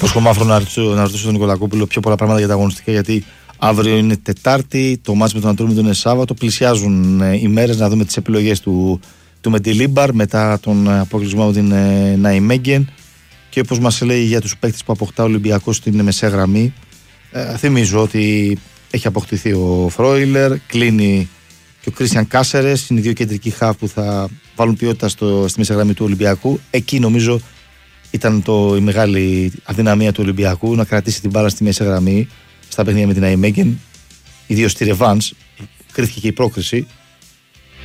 Υποσχόμαι να ρωτήσω τον Νικολακόπουλο πιο πολλά πράγματα για τα αγωνιστικά, γιατί αύριο είναι Τετάρτη, το μάτς με τον Ατρόμητο είναι Σάββατο. Πλησιάζουν οι μέρες να δούμε τις επιλογές του Μεντιλίμπαρ μετά τον αποκλεισμό από την Ναϊμέγγεν. Και όπως μας λέει για τους παίκτες που αποκτά ο Ολυμπιακός στην μεσαία γραμμή, θυμίζω ότι έχει αποκτηθεί ο Φρόιλερ, κλείνει και ο Κρίστιαν Κάσερες, είναι οι δύο κεντρικοί χαφ που θα βάλουν ποιότητα στη μεσαία γραμμή του Ολυμπιακού. Εκεί νομίζω ήταν η μεγάλη αδυναμία του Ολυμπιακού, να κρατήσει την μπάλα στη μέση γραμμή στα παιχνίδια με την Ναϊμέγγεν, ιδίως στη Ρεβάνς, κρίθηκε και η πρόκριση.